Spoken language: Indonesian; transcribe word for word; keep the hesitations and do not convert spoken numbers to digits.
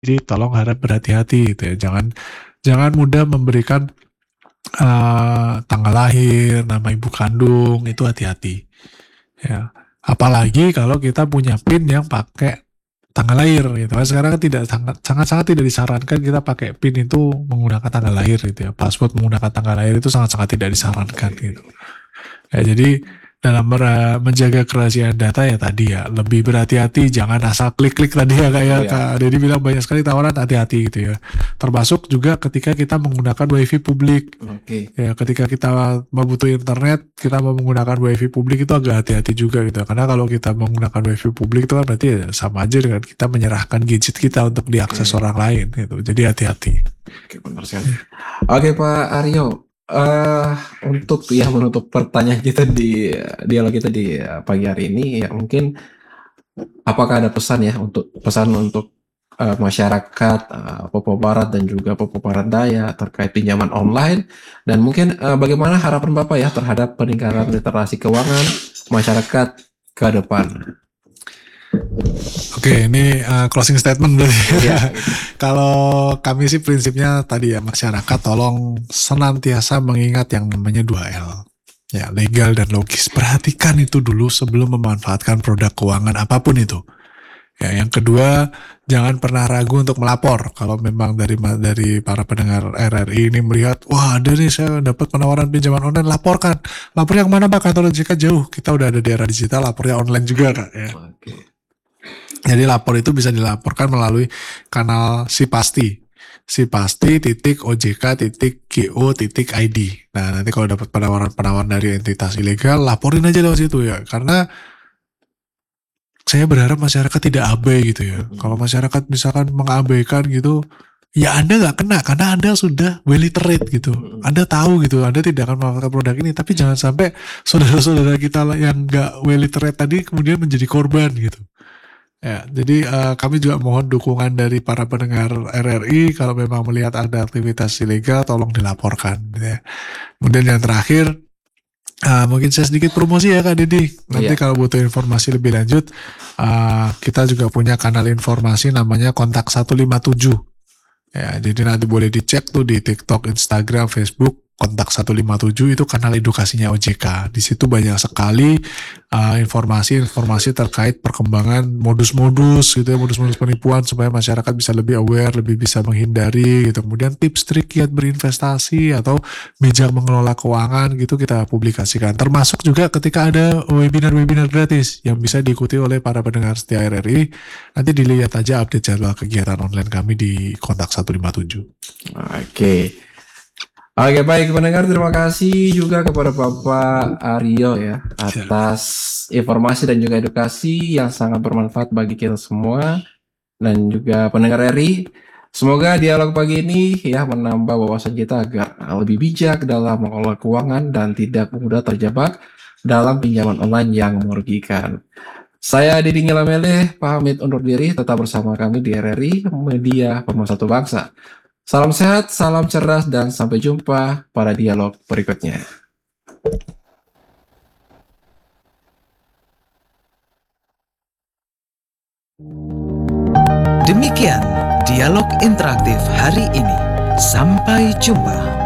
Jadi tolong harap berhati-hati gitu ya, jangan jangan mudah memberikan, eee, tanggal lahir, nama ibu kandung, itu hati-hati, ya. Apalagi kalau kita punya PIN yang pakai tanggal lahir gitu kan, sekarang kan tidak sangat sangat-sangat tidak disarankan kita pakai PIN itu menggunakan tanggal lahir gitu ya, password menggunakan tanggal lahir itu sangat-sangat tidak disarankan gitu. Ya jadi dalam mera menjaga kerahasiaan data ya tadi ya, lebih berhati-hati, jangan asal klik-klik tadi ya Kak ya, Iya. Kak Deddy bilang banyak sekali tawaran, hati-hati gitu ya. Termasuk juga ketika kita menggunakan WiFi publik. Oke. Ya ketika kita mau butuh internet, kita mau menggunakan WiFi publik itu agak hati-hati juga gitu. Karena kalau kita menggunakan WiFi publik itu kan berarti ya sama aja dengan kita menyerahkan gadget kita untuk diakses Oke. orang lain gitu. Jadi hati-hati. Oke, benar sekali. Oke Pak Aryo, eee, untuk ya menutup pertanyaan kita di dialog kita di pagi hari ini ya mungkin, apakah ada pesan ya untuk pesan untuk, eee, masyarakat, eee, Papua Barat dan juga Papua Barat Daya terkait pinjaman online dan mungkin, eee, bagaimana harapan Bapak ya terhadap peningkatan literasi keuangan masyarakat ke depan? Oke ini, eee, closing statement berarti Iya. ya. Kalau kami sih prinsipnya tadi ya, masyarakat tolong senantiasa mengingat yang namanya dua L, ya legal dan logis. Perhatikan itu dulu sebelum memanfaatkan produk keuangan apapun itu. Ya yang kedua, jangan pernah ragu untuk melapor kalau memang dari ma dari para pendengar R R I ini melihat, "Wah ada nih saya dapat penawaran pinjaman online," laporkan. Lapornya ke mana Pak? Kantor O J K jauh, kita udah ada di era digital, lapornya online juga Kak ya. Oke. Jadi lapor itu bisa dilaporkan melalui kanal SIPASTI, sipasti titik ojk titik go titik id. Nah nanti kalau dapat penawaran-penawaran dari entitas ilegal, laporin aja lewat situ ya, karena saya berharap masyarakat tidak abai gitu ya. Mhm. Kalau masyarakat misalkan mengabaikan gitu, ya Anda nggak kena karena Anda sudah well literate gitu. Mhm. Anda tahu gitu, Anda tidak akan memanfaatkan produk ini, tapi jangan sampai saudara-saudara kita yang nggak well literate tadi kemudian menjadi korban gitu. Ya, jadi uh, kami juga mohon dukungan dari para pendengar R R I kalau memang melihat ada aktivitas ilegal, tolong dilaporkan. Ya. Kemudian yang terakhir, uh, mungkin saya sedikit promosi ya Kak Deddy. Nanti Iya. kalau butuh informasi lebih lanjut, uh, kita juga punya kanal informasi namanya Kontak satu lima tujuh. Ya, jadi nanti boleh dicek tuh di TikTok, Instagram, Facebook. Kontak satu lima tujuh itu kanal edukasinya O J K. Di situ banyak sekali uh, informasi-informasi terkait perkembangan modus-modus gitu ya, modus-modus penipuan supaya masyarakat bisa lebih aware, lebih bisa menghindari gitu. Kemudian tips trik kiat berinvestasi atau bijak mengelola keuangan gitu kita publikasikan. Termasuk juga ketika ada webinar-webinar gratis yang bisa diikuti oleh para pendengar setia R R I. Nanti dilihat aja update jadwal kegiatan online kami di Kontak satu lima tujuh. Oke. Oke baik pendengar, terima kasih juga kepada Bapak Aryo ya atas informasi dan juga edukasi yang sangat bermanfaat bagi kita semua dan juga pendengar R R I. Semoga dialog pagi ini ya menambah wawasan kita agar lebih bijak dalam mengelola keuangan dan tidak mudah terjebak dalam pinjaman online yang merugikan. Saya Deddy Nyelamele pamit undur diri, tetap bersama kami di R R I Media Pemersatu Bangsa. Salam sehat, salam cerdas, dan sampai jumpa pada dialog berikutnya. Demikian dialog interaktif hari ini. Sampai jumpa.